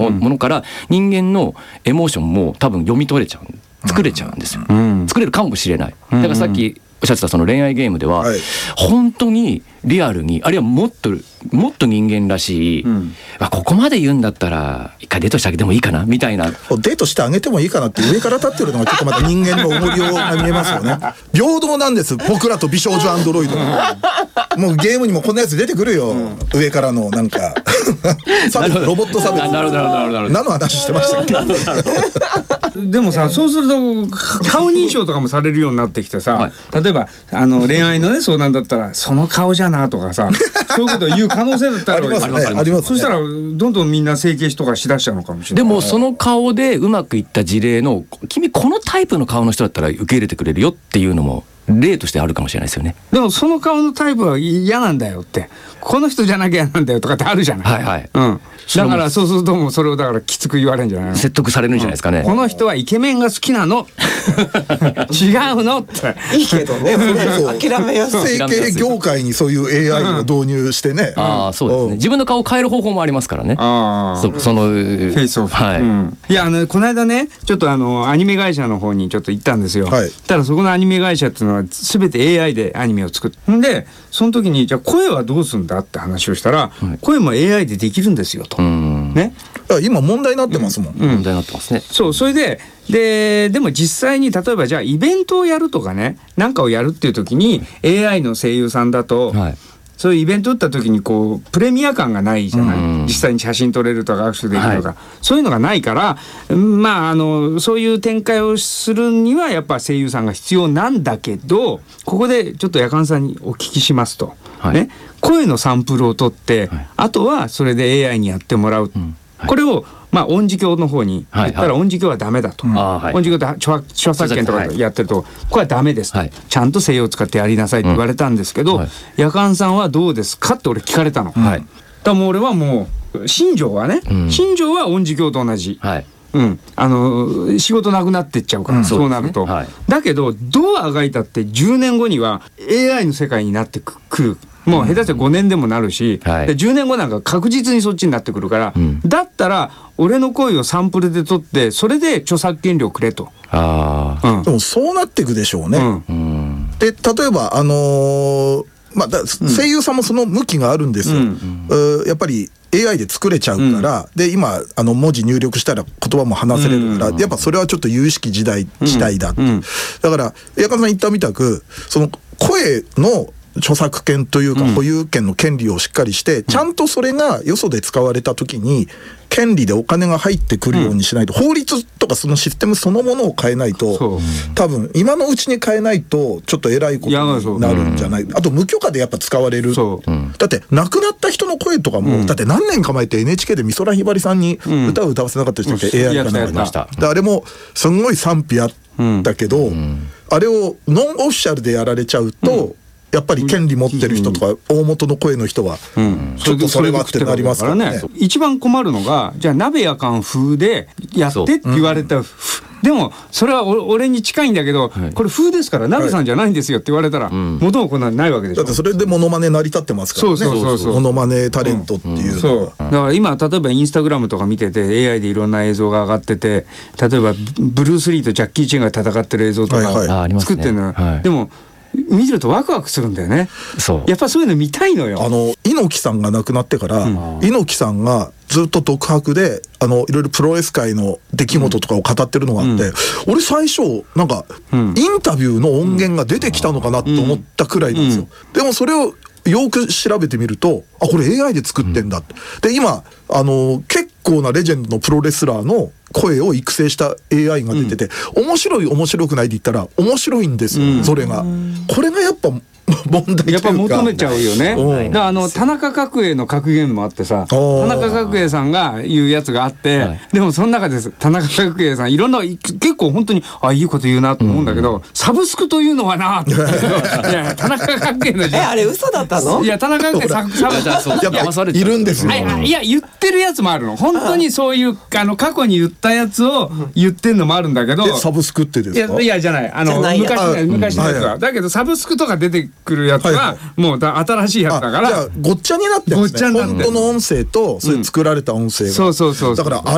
ものから人間のエモーションも多分読み取れちゃう、作れちゃうんですよ、作れるかもしれない。だからさっきおっしゃってたその恋愛ゲームでは、本当にリアルに、あるいはもっと人間らしい、ここまで言うんだったら一回デートしてあげてもいいかなみたいな、デートしてあげてもいいかなって上から立ってるのがちょっとまた人間の重りが見えますよね。平等なんです僕らと美少女アンドロイド。もうゲームにもこんなやつ出てくるよ、上からのなんかロボット差別。なるほど何の話してましたっけ。 でもさ、そうすると顔認証とかもされるようになってきてさ、例えば恋愛のね相談だったらその顔じゃなとかさ、そういうことを言う可能性だったらあります。 そしたらどんどんみんな整形しとかしだしちゃうのかもしれない。 でもその顔でうまくいった事例の、君このタイプの顔の人だったら受け入れてくれるよっていうのも例としてあるかもしれないですよね。 でもその顔のタイプは嫌なんだよって、この人じゃなきゃ嫌なんだよとかってあるじゃない。だからそうするともうそれをだからきつく言われるんじゃないの。 説得されるんじゃないですかね。 この人はイケメンが好きなの違うのっていいけどね、諦めやすい。 整形業界にそういう AI を導入してね、 そうですね、自分の顔を変える方法もありますからね。そのフェイスオフ、いやこの間ねちょっとアニメ会社の方にちょっと行ったんですよ。ただそこのアニメ会社っていうのは全て AI でアニメを作ってんで、その時にじゃあ声はどうするんだって話をしたら、声も AI でできるんですよと。ね、 今問題になってますもん。 問題になってますね。 そう、それでも実際に例えばじゃあイベントをやるとかね、なんかをやるっていう時に AI の声優さんだと、そういうイベント打った時にこうプレミア感がないじゃない。実際に写真撮れるとか握手できるとか、そういうのがないから、そういう展開をするにはやっぱ声優さんが必要なんだけど、ここでちょっと夜間さんにお聞きしますと、ね、声のサンプルを取って、あとはそれで AI にやってもらう、これを音字教の方に言ったら音字教はダメだと、音字教で著作権とかやってるとこれはダメですと、ちゃんと声優を使ってやりなさいって言われたんですけど、夜間さんはどうですかって俺聞かれたの。だもう俺はもう新庄はね、新庄は音字教と同じ、仕事なくなってっちゃうから、そうなると、だけどどうあがいたって10年後には AI の世界になってくる。もう下手したら5年でもなるし、10年後なんか確実にそっちになってくるから、だったら俺の声をサンプルで取ってそれで著作権料くれと。 でもそうなっていくでしょうね。で例えば声優さんもその向きがあるんですよ。やっぱり AI で作れちゃうから、で今文字入力したら言葉も話せれるから、やっぱそれはちょっと有意識時代だって、だから矢川さん言ったみたくその声の著作権というか保有権の権利をしっかりして、ちゃんとそれがよそで使われた時に権利でお金が入ってくるようにしないと、法律とかそのシステムそのものを変えないと、多分今のうちに変えないとちょっと偉いことになるんじゃない。あと無許可でやっぱ使われる。だって亡くなった人の声とかも、だって何年か前って NHK で美空ひばりさんに歌を歌わせなかった人って AI が流れました。あれもすんごい賛否あったけど、あれをノンオフィシャルでやられちゃうと、やっぱり権利持ってる人とか大元の声の人はちょっとそれはってなりますからね。 一番困るのがじゃあ鍋やかん風でやってって言われた、でもそれは俺に近いんだけど、これ風ですから鍋さんじゃないんですよって言われたら元もこんなないわけでしょ。 だってそれでモノマネ成り立ってますからね。モノマネタレントっていうのは。 だから今例えばインスタグラムとか見てて AI でいろんな映像が上がってて、例えばブルース・リーとジャッキー・チェンが戦ってる映像とか作ってるのよ。でも見てるとワクワクするんだよね。やっぱそういうの見たいのよ。 猪木さんが亡くなってから、猪木さんがずっと独白でいろいろプロレス界の出来事とかを語ってるのがあって、俺最初なんかインタビューの音源が出てきたのかなと思ったくらいなんですよ。でもそれをよく調べてみると、これ AI で作ってんだって。で今結構なレジェンドのプロレスラーの声を育成した AI が出てて、面白い面白くないで言ったら面白いんですよ、それが。これがやっぱ問題というかやっぱ求めちゃうよね。だから田中角栄の格言もあってさ、田中角栄さんが言うやつがあって、でもその中で田中角栄さんいろんな結構本当にいいこと言うなと思うんだけど、サブスクというのはなって。いや田中角栄のあれ嘘だったの？ いや田中角栄サブスクやっぱいるんですよ。 いや言ってるやつもあるの。本当にそういう過去に言ったやつを言ってんのもあるんだけど。 サブスクってですか？ いやじゃない昔のやつは。だけどサブスクとか出てくるやつはもう新しいやつだから、 じゃあごっちゃになってるんですね。本当の音声とそれ作られた音声が。 そうだから